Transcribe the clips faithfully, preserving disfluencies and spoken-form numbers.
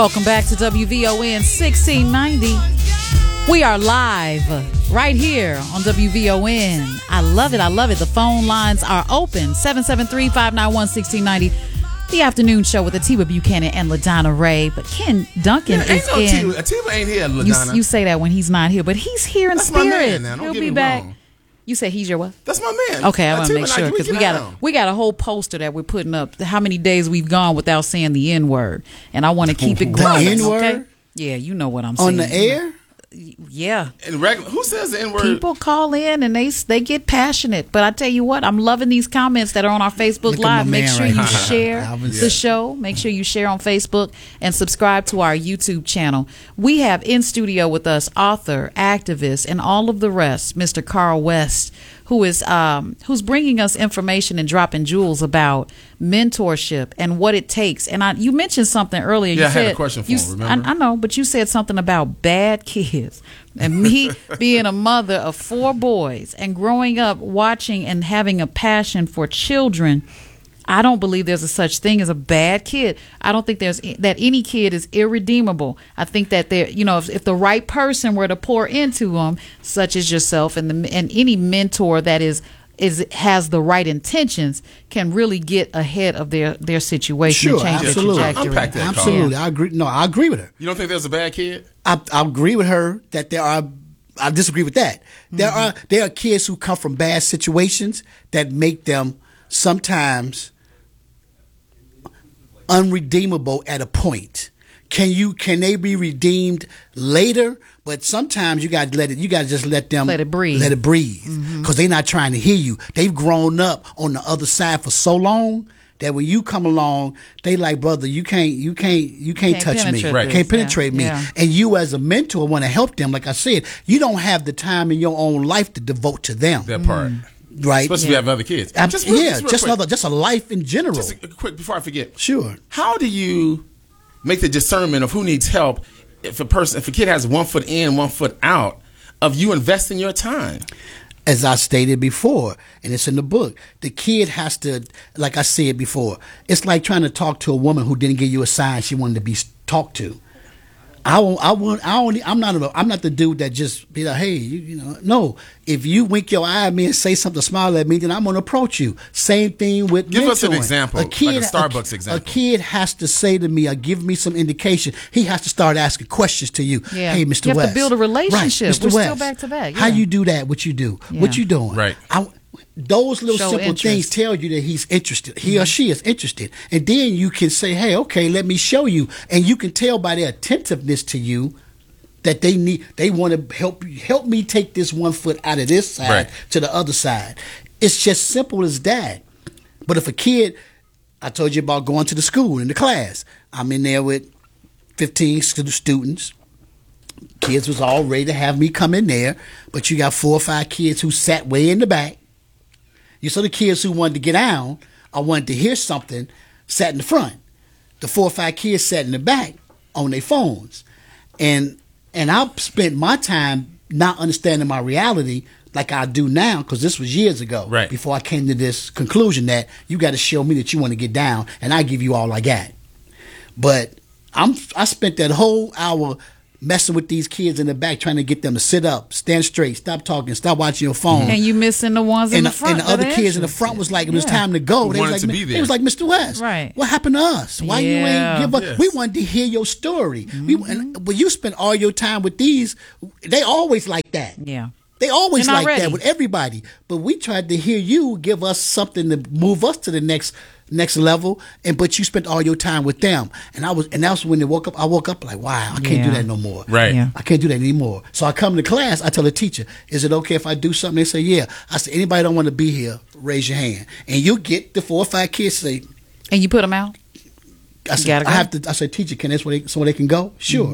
Welcome back to W V O N sixteen ninety. We are live right here on W V O N. I love it. I love it. The phone lines are open. seven seven three, five nine one, one six nine zero. The afternoon show with Atiba Buchanan and LaDonna Ray. But Ken Duncan yeah, is no in. Atiba. Atiba ain't here, LaDonna. You, you say that when he's not here, but he's here in That's spirit. my man now. Don't He'll get be me back. wrong. You say he's your what? That's my man. Okay, I want to Atiba make and I, sure because we, we got down. a we got a whole poster that we're putting up. How many days we've gone without saying the N word, and I want to keep it going. The N-word? Okay? Yeah, you know what I'm saying. On the air? Yeah. And regular, who says the N word? People call in and they they get passionate. But I tell you what, I'm loving these comments that are on our Facebook Look at Live. my Make man sure right you here. share Alvin's- the show. Make sure you share on Facebook and subscribe to our YouTube channel. We have in studio with us author, activist, and all of the rest, Mister Carl West, who is um, who's bringing us information and dropping jewels about mentorship and what it takes. And I, you mentioned something earlier. Yeah, you I had said, a question for you, him, remember? I, I know, but you said something about bad kids. And me being a mother of four boys and growing up watching and having a passion for children, I don't believe there's a such thing as a bad kid. I don't think there's that any kid is irredeemable. I think that there, you know, if, if the right person were to pour into them, such as yourself and the and any mentor that is is has the right intentions, can really get ahead of their their situation Sure, and change absolutely. their trajectory. Unpack that, Carl. Absolutely. I agree. No, I agree with her. You don't think there's a bad kid? I, I agree with her that there are. I disagree with that. There Mm-hmm. are there are kids who come from bad situations that make them sometimes unredeemable at a point. Can you can they be redeemed later? But sometimes you got to let it. You got to just let them Let it breathe. Let it breathe because they're not trying to hear you. They've grown up on the other side for so long that when you come along, they like, brother, you can't, you can't, you can't, Can't touch me, penetrate Right. can't this. penetrate Yeah, me. yeah. And you as a mentor want to help them. Like I said, you don't have the time in your own life to devote to them, That part. right? Especially if you have other kids. Ab- Just real- yeah, just real just quick. another, just a life in general. Just a- quick before I forget. Sure. How do you make the discernment of who needs help if a person, if a kid has one foot in, one foot out, of you investing your time? As I stated before, and it's in the book, the kid has to, like I said before, it's like trying to talk to a woman who didn't give you a sign she wanted to be talked to. I won't, I won't, I only, I'm not, a, I'm not the dude that just be like, hey, you, you know, no. If you wink your eye at me and say something, smile at me, then I'm going to approach you. Same thing with Give mentoring. us an example, like a Starbucks example. A kid has to say to me or give me some indication. He has to start asking questions to you. Yeah. Hey, Mister You have to West. build a relationship. Right, Mister We're West. still back to back, How yeah. you do that? What you do? Yeah. What you doing? Right. I, those little Show simple interest. things tell you that he's interested. He or she is interested. And then you can say, hey, okay, let me show you. And you can tell by their attentiveness to you that they need, they want to help you, help me take this one foot out of this side Right. to the other side. It's just simple as that. But if a kid, I told you about going to the school in the class. I'm in there with fifteen stu- students. Kids was all ready to have me come in there, but you got four or five kids who sat way in the back. You saw the kids who wanted to get down, I wanted to hear something, sat in the front. The four or five kids sat in the back on their phones. And and I spent my time not understanding my reality like I do now, because this was years ago, Right. before I came to this conclusion that you got to show me that you want to get down, and I give you all I got. But I'm I spent that whole hour messing with these kids in the back, trying to get them to sit up, stand straight, stop talking, stop watching your phone. And you missing the ones in And the the, front. and the other that are kids in the interested. front was like, it was Yeah. time to go. Who They was wanted like, to "Mi- be They there." was like, Mister West, Right. what happened to us? Why Yeah. you ain't give us? Yes. We wanted to hear your story. We and, but you spent all your time with these. They always like that. Yeah. They always They're not like that ready. with everybody. But we tried to hear you give us something to move us to the next next level. And but you spent all your time with them. And I was and that's when they woke up. I woke up like, wow, I can't Yeah. do that no more. Right. Yeah. I can't do that anymore. So I come to class, I tell the teacher, is it okay if I do something? They say, yeah. I said, anybody don't want to be here, raise your hand. And you get the four or five kids say, And you put them out? I said, gotta I go? have to I said, teacher, can this where they, so where they can go? Sure.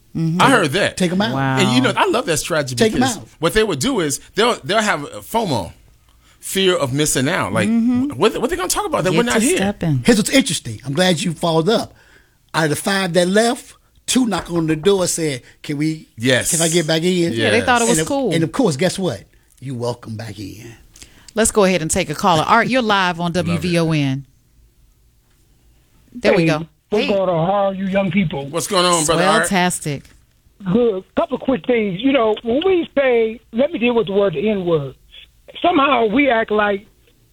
I heard that. Take them out. Wow. And you know, I love that strategy Take 'em because out. what they would do is they'll they'll have FOMO, fear of missing out. Like what what they gonna talk about that Get we're not to here? stepping. Here's what's interesting. I'm glad you followed up. Out of the five that left, two knocked on the door and said, can we, Yes. can I get back in? Yeah, they thought it was and of, cool. And of course, guess what? You welcome back in. Let's go ahead and take a caller. Art, you're live on W V O N. There we Hey, go. What's Hey. going on? How are you young people? What's going on, brother Art? Swelltastic. Good. Couple of quick things. You know, when we say, let me deal with the word the N-word, somehow we act like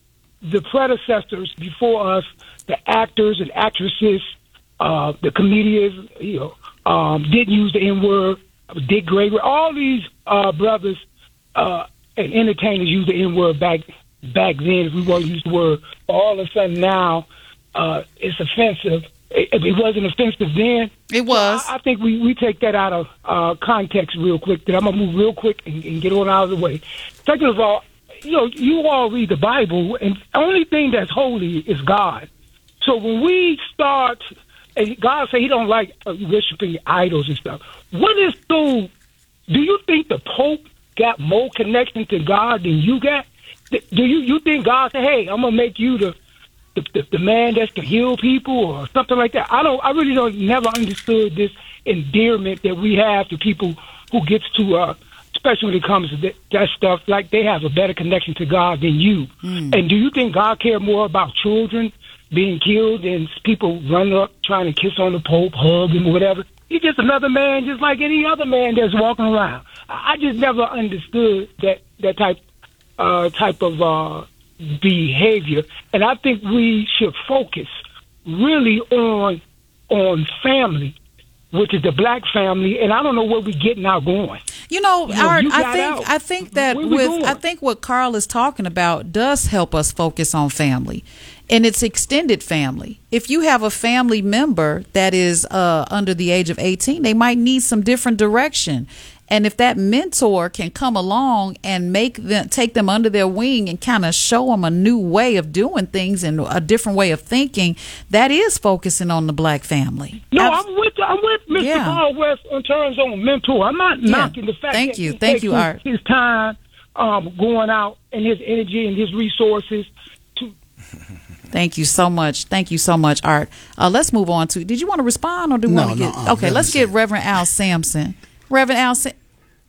the predecessors before us, the actors and actresses, uh, the comedians, you know, um, didn't use the N-word. Dick Gregory, all these uh, brothers uh, and entertainers used the N-word back back then, if we want to use the word. All of a sudden now, uh, it's offensive. It, it wasn't offensive then. It was. So I, I think we, we take that out of uh, context real quick. Then I'm going to move real quick and, and get on out of the way. Second of all, you know, you all read the Bible, and the only thing that's holy is God. So when we start, and God say he don't like uh, worshiping idols and stuff, what is so, do you think the Pope got more connection to God than you got? Do you, you think God said, hey, I'm going to make you the, the, the, the man that's to heal people or something like that? I don't, I really don't, never understood this endearment that we have to people who gets to, uh, especially when it comes to that, that stuff, like they have a better connection to God than you. Mm. And do you think God cared more about children being killed than people running up trying to kiss on the Pope, hug him, or whatever? He's just another man, just like any other man that's walking around. I just never understood that that type uh, type of uh, behavior, and I think we should focus really on on family, which is the black family. And I don't know where we're getting out going. You know, You know, Art, you I got think out. I think that Where we with going? I think what Carl is talking about does help us focus on family. And it's extended family. If you have a family member that is uh, under the age of eighteen, they might need some different direction. And if that mentor can come along and make them take them under their wing and kind of show them a new way of doing things and a different way of thinking, that is focusing on the black family. No, Abs- I'm with I'm with Mister Yeah. Carl West in terms of mentor. I'm not Yeah. knocking the fact Thank that you. he Thank takes you, his, Art. his time um, going out and his energy and his resources to. Thank you so much. Thank you so much, Art. Uh, let's move on to. Did you want to respond or do you No, want to no, get? uh, okay, let's get Reverend Reverend Al Sampson. Reverend Al. Sa-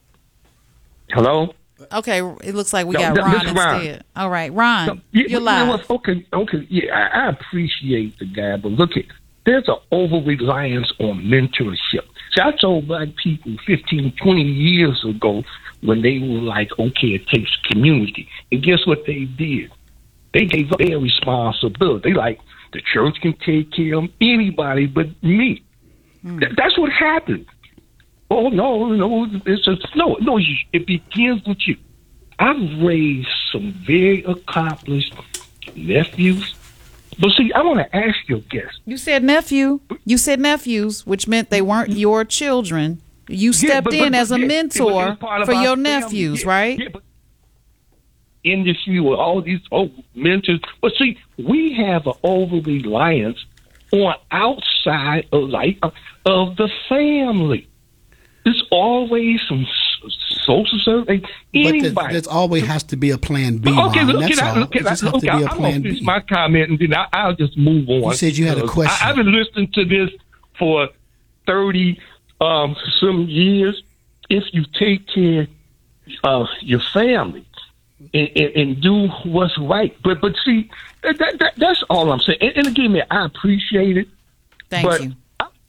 Hello? okay, it looks like we No, got no, Ron this is Ron. instead. All right, Ron, No, you- you're you know live. what? Okay, okay, yeah, I, I appreciate the guy, but look at there's an over reliance on mentorship. See, I told black people fifteen, twenty years ago when they were like, okay, it takes community. And guess what they did? They gave up their responsibility. They like, the church can take care of anybody but me. Mm. Th- that's what happened. Oh, no, no, it's just, no, no, you- it begins with you. I've raised some very accomplished nephews. But see, I want to ask your guest. You said nephew. You said nephews, which meant they weren't your children. You Yeah, stepped but- in but- as a yeah, mentor it was part of for our your family. nephews, Yeah, right? yeah, but industry with all these oh, mentors. But see, we have an over reliance on outside of like uh, of the family. There's always some s- social service. But Anybody. there, there's always has to be a plan B. Okay, Ron. look, That's can I, all. look, There can I, just has look, to be I, a I'm going plan to finish B. my comment, and then I, I'll just move on. You said you had a Because question. I, I've been listening to this for thirty um, some years. If you take care of your family and, and, and do what's right. But, but see, that, that, that's all I'm saying. And, and again, man, I appreciate it. Thank but you.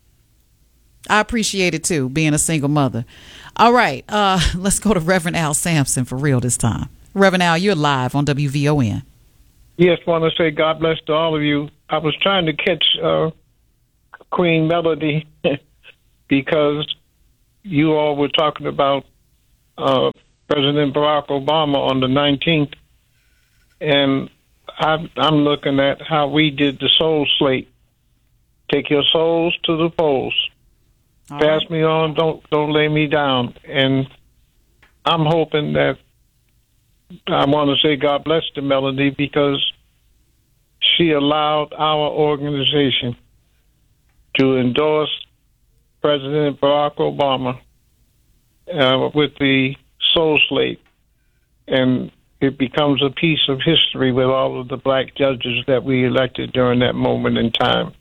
I appreciate it too, being a single mother. All right, uh, let's go to Reverend Al Sampson for real this time. Reverend Al, you're live on W V O N. Yes, want to say God bless to all of you. I was trying to catch uh, Queen Melody because you all were talking about uh, President Barack Obama on the nineteenth, and I'm, I'm looking at how we did the soul slate. Take your souls to the polls. All Pass right. me on, don't don't lay me down. And I'm hoping that I want to say God bless to Melody because she allowed our organization to endorse President Barack Obama uh, with the soul slate, and it becomes a piece of history with all of the black judges that we elected during that moment in time.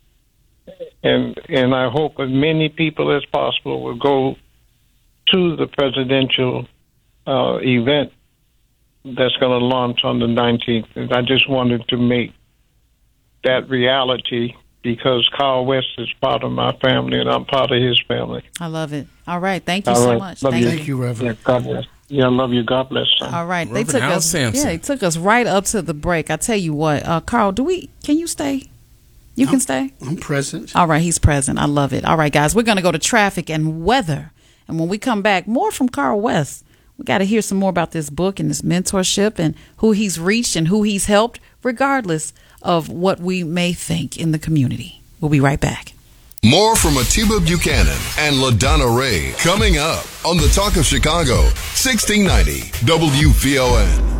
And and I hope as many people as possible will go to the presidential uh, event that's going to launch on the nineteenth. And I just wanted to make that reality because Carl West is part of my family and I'm part of his family. I love it. All right. Thank you All so right. much. Love Thank you. Thank you, Reverend. Yeah, God bless. Yeah, I love you. God bless. Son. All right. Reverend they took Al us. Sampson. Yeah, they took us right up to the break. I tell you what, uh, Carl, do we? Can you stay? You can stay. I'm present. All right, he's present. I love it. All right, guys, we're going to go to traffic and weather. And when we come back, more from Carl West. We got to hear some more about this book and this mentorship and who he's reached and who he's helped, regardless of what we may think in the community. We'll be right back. More from Atiba Buchanan and LaDonna Ray coming up on the Talk of Chicago, sixteen ninety W V O N.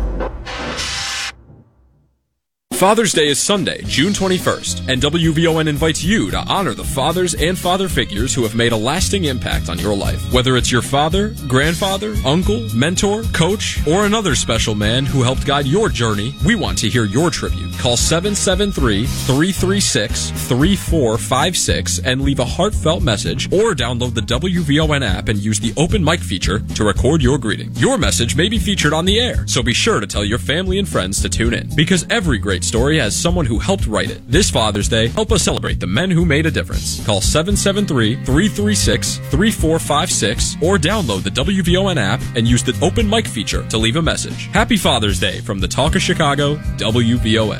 Father's Day is Sunday, June twenty-first, and W V O N invites you to honor the fathers and father figures who have made a lasting impact on your life. Whether it's your father, grandfather, uncle, mentor, coach, or another special man who helped guide your journey, we want to hear your tribute. Call seven seven three, three three six, three four five six and leave a heartfelt message, or download the W V O N app and use the open mic feature to record your greeting. Your message may be featured on the air, so be sure to tell your family and friends to tune in, because every great story has someone who helped write it. This Father's Day, help us celebrate the men who made a difference. Call seven seven three, three three six, three four five six or download the W V O N app and use the open mic feature to leave a message. Happy Father's Day from the Talk of Chicago, W V O N.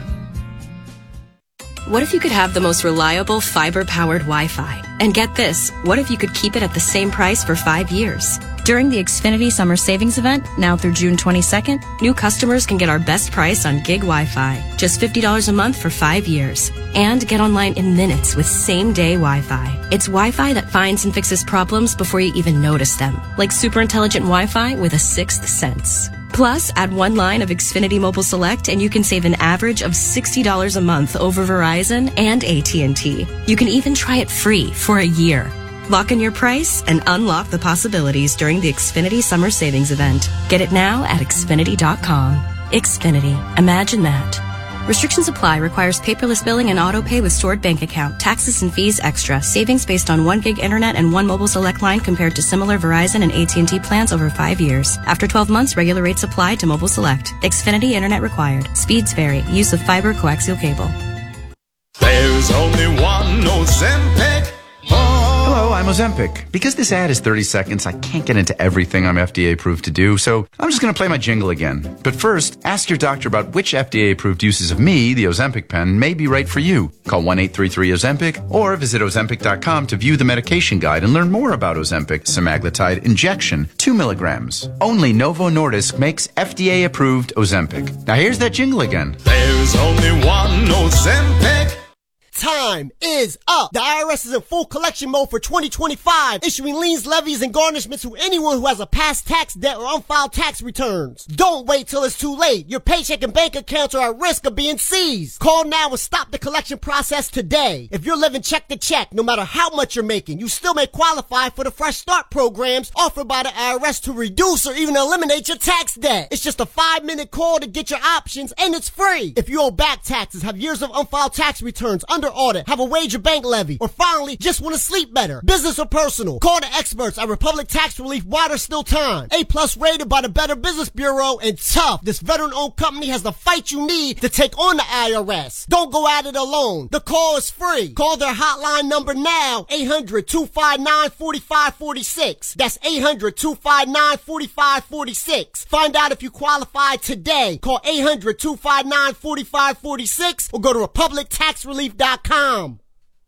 What if you could have the most reliable fiber-powered Wi-Fi? And get this, what if you could keep it at the same price for five years? During the Xfinity Summer Savings Event, now through June twenty-second, new customers can get our best price on gig Wi-Fi, just fifty dollars a month for five years. And get online in minutes with same-day Wi-Fi. It's Wi-Fi that finds and fixes problems before you even notice them, like super intelligent Wi-Fi with a sixth sense. Plus, add one line of Xfinity Mobile Select and you can save an average of sixty dollars a month over Verizon and A T and T. You can even try it free for a year. Lock in your price and unlock the possibilities during the Xfinity Summer Savings Event. Get it now at Xfinity dot com. Xfinity. Imagine that. Restrictions apply. Requires paperless billing and auto pay with stored bank account. Taxes and fees extra. Savings based on one gig internet and one mobile select line compared to similar Verizon and A T and T plans over five years. After twelve months, regular rates apply to mobile select. Xfinity internet required. Speeds vary. Use of fiber coaxial cable. There's only one Ozempic. Hello, I'm Ozempic. Because this ad is thirty seconds, I can't get into everything I'm F D A approved to do, so I'm just going to play my jingle again. But first, ask your doctor about which F D A approved uses of me, the Ozempic pen, may be right for you. Call one eight three three Ozempic or visit Ozempic dot com to view the medication guide and learn more about Ozempic semaglutide injection, two milligrams. Only Novo Nordisk makes F D A approved Ozempic. Now here's that jingle again. There's only one Ozempic. Time is up. The I R S is in full collection mode for twenty twenty-five, issuing liens, levies, and garnishments to anyone who has a past tax debt or unfiled tax returns. Don't wait till it's too late. Your paycheck and bank accounts are at risk of being seized. Call now and stop the collection process today. If you're living check to check, no matter how much you're making, you still may qualify for the Fresh Start programs offered by the I R S to reduce or even eliminate your tax debt. It's just a five-minute call to get your options, and it's free. If you owe back taxes, have years of unfiled tax returns, under audit, have a wage or bank levy, or finally just want to sleep better, business or personal, call the experts at Republic Tax Relief while there's still time. A plus rated by the Better Business Bureau, and tough. This veteran-owned company has the fight you need to take on the I R S. Don't go at it alone. The call is free. Call their hotline number now, eight hundred, two five nine, four five four six. That's eight hundred, two five nine, four five four six. Find out if you qualify today. Call eight hundred, two five nine, four five four six or go to republic tax relief dot com.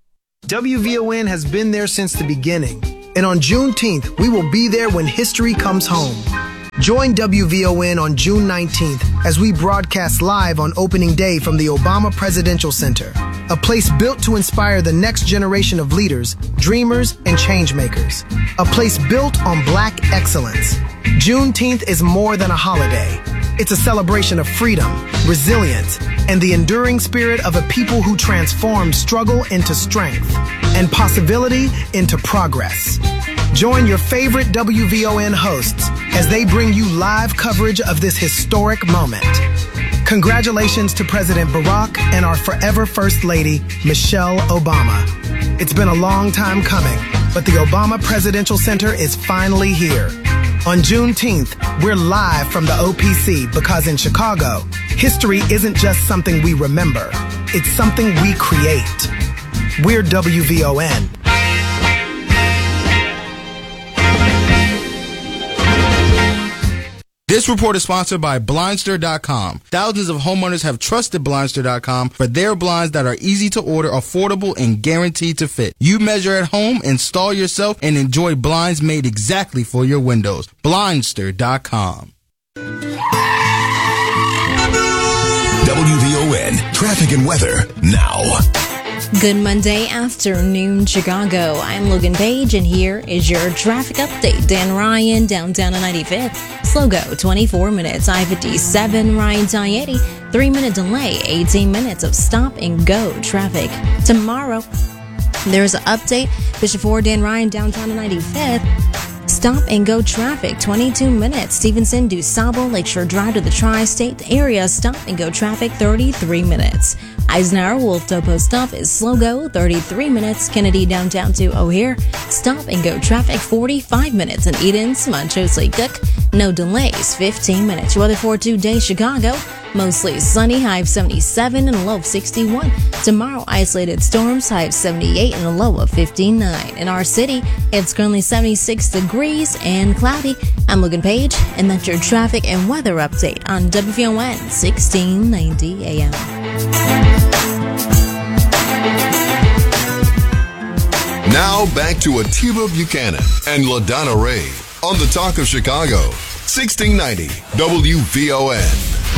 W V O N has been there since the beginning, and on Juneteenth, we will be there when history comes home. Join W V O N on June nineteenth as we broadcast live on opening day from the Obama Presidential Center, a place built to inspire the next generation of leaders, dreamers, and changemakers, a place built on Black excellence. Juneteenth is more than a holiday. It's a celebration of freedom, resilience, and the enduring spirit of a people who transform struggle into strength and possibility into progress. Join your favorite W V O N hosts as they bring you live coverage of this historic moment. Congratulations to President Barack and our forever First Lady, Michelle Obama. It's been a long time coming, but the Obama Presidential Center is finally here. On Juneteenth, we're live from the O P C because in Chicago, history isn't just something we remember, it's something we create. We're W V O N. This report is sponsored by Blindster dot com. Thousands of homeowners have trusted Blindster dot com for their blinds that are easy to order, affordable, and guaranteed to fit. You measure at home, install yourself, and enjoy blinds made exactly for your windows. Blindster dot com. W V O N Traffic and Weather now. Good Monday afternoon, Chicago. I'm Logan Page, and here is your traffic update. Dan Ryan, downtown on ninety-fifth. Slow go, twenty-four minutes. I fifty-seven, Ryan to I eighty. Three minute delay, eighteen minutes of stop and go traffic. Tomorrow, there's an update. Bishop Ford, Dan Ryan, downtown on ninety-fifth. Stop and go traffic, twenty-two minutes. Stevenson, DuSable, Lakeshore Drive to the Tri-State area. Stop and go traffic, thirty-three minutes. Eisenhower, Wolf Topo stop is slow go, thirty-three minutes. Kennedy downtown to O'Hare. Stop and go traffic, forty-five minutes. And Eden's, Montrose Cook, no delays, fifteen minutes. Weather for today, Chicago. Mostly sunny, high of seventy-seven and a low of sixty-one. Tomorrow, isolated storms, high of seventy-eight and a low of fifty-nine. In our city, it's currently seventy-six degrees and cloudy. I'm Logan Page, and that's your traffic and weather update on W V O N sixteen ninety A M. Now back to Atiba Buchanan and LaDonna Ray on the Talk of Chicago, sixteen ninety W V O N.